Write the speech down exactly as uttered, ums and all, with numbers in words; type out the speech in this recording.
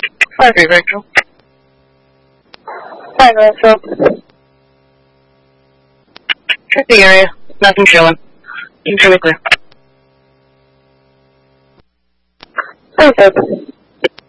five three, Rachel. five Rachel. Check the area. Nothing showing. You should be clear. five seven.